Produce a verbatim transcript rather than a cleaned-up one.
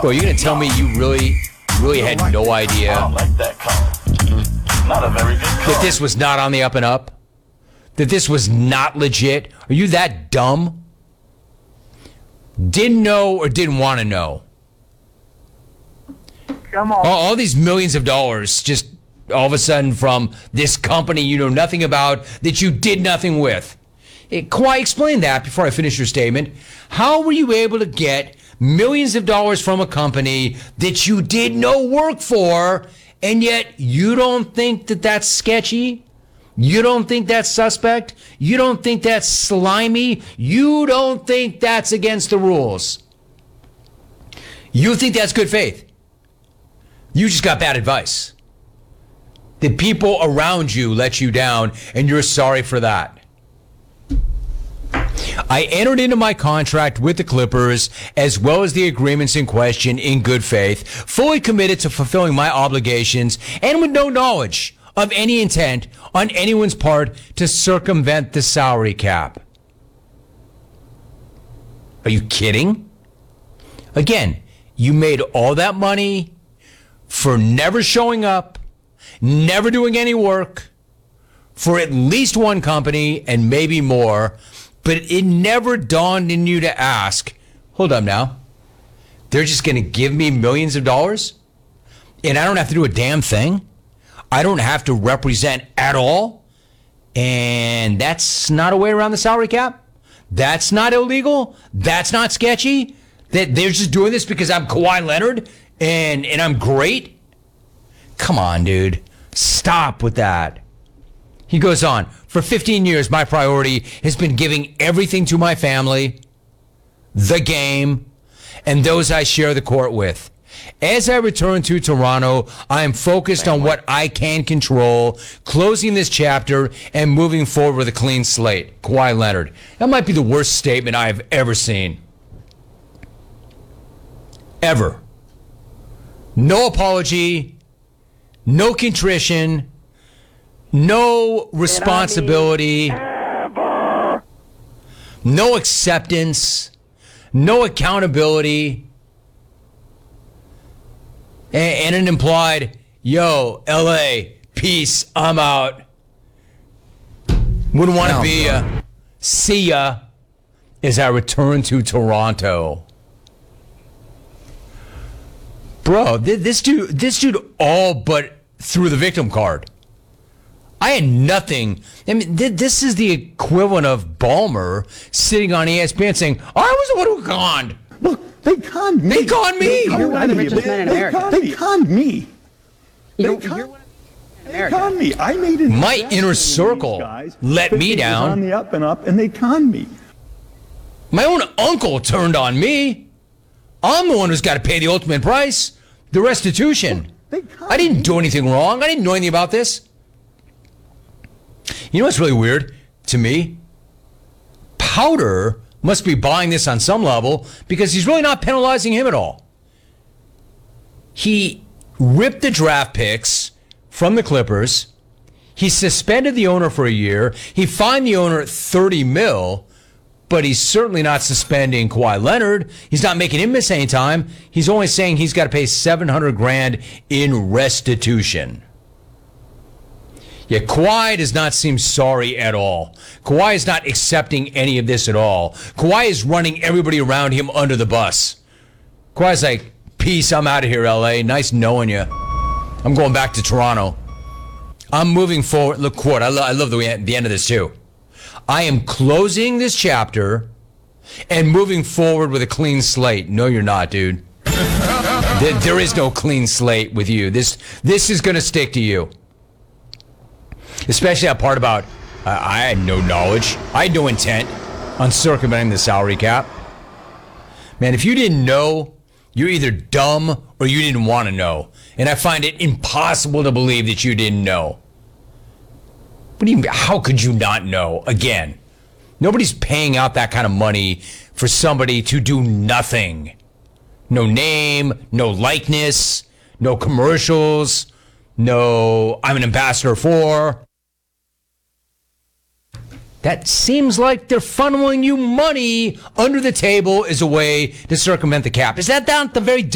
Bro, you're going to tell me you really, really had no idea that this was not on the up and up? That this was not legit? Are you that dumb? Didn't know or didn't want to know? Come on. All, all these millions of dollars just all of a sudden from this company you know nothing about, that you did nothing with. It, Kawhi, explain that before I finish your statement. How were you able to get millions of dollars from a company that you did no work for, and yet you don't think that that's sketchy? You don't think that's suspect? You don't think that's slimy? You don't think that's against the rules? You think that's good faith? You just got bad advice. The people around you let you down, and you're sorry for that. I entered into my contract with the Clippers, as well as the agreements in question, in good faith, fully committed to fulfilling my obligations, and with no knowledge of any intent on anyone's part to circumvent the salary cap. Are you kidding? Again, you made all that money for never showing up, never doing any work, for at least one company and maybe more. But it never dawned in you to ask, hold up now, they're just going to give me millions of dollars? And I don't have to do a damn thing? I don't have to represent at all? And that's not a way around the salary cap? That's not illegal? That's not sketchy? That they're just doing this because I'm Kawhi Leonard and, and I'm great? Come on, dude. Stop with that. He goes on, for fifteen years, my priority has been giving everything to my family, the game, and those I share the court with. As I return to Toronto, I am focused on what I can control, closing this chapter and moving forward with a clean slate. Kawhi Leonard. That might be the worst statement I have ever seen. Ever. No apology, no contrition, no responsibility, no acceptance, no accountability, and an implied, yo, L A, peace, I'm out. Wouldn't want to be ya. See ya as I return to Toronto. Bro, this dude, this dude all but threw the victim card. I had nothing. I mean, th- this is the equivalent of Ballmer sitting on E S P N saying, I was the one who conned. Look, they conned me. They conned me. They You're one of the richest men in America. They conned me. You're, They con- you're one of the They conned me. I made an My investment inner in these circle guys, let me thinking it was down. on the up and up, and they conned me. My own uncle turned on me. I'm the one who's got to pay the ultimate price, the restitution. They conned I didn't me. do anything wrong. I didn't know anything about this. You know what's really weird to me? Powder must be buying this on some level because he's really not penalizing him at all. He ripped the draft picks from the Clippers. He suspended the owner for a year. He fined the owner thirty mil, but he's certainly not suspending Kawhi Leonard. He's not making him miss any time. He's only saying he's got to pay seven hundred grand in restitution. Yeah, Kawhi does not seem sorry at all. Kawhi is not accepting any of this at all. Kawhi is running everybody around him under the bus. Kawhi's like, peace, I'm out of here, L A. Nice knowing you. I'm going back to Toronto. I'm moving forward. Look, Quart, I, lo- I love the, the end of this too. I am closing this chapter and moving forward with a clean slate. No, you're not, dude. there, there is no clean slate with you. This, this is going to stick to you. Especially that part about uh, I had no knowledge. I had no intent on circumventing the salary cap. Man, if you didn't know, you're either dumb or you didn't want to know. And I find it impossible to believe that you didn't know. What do you mean? How could you not know? Again, nobody's paying out that kind of money for somebody to do nothing. No name, no likeness, no commercials, no I'm an ambassador for. That seems like they're funneling you money under the table as a way to circumvent the cap. Is that not the very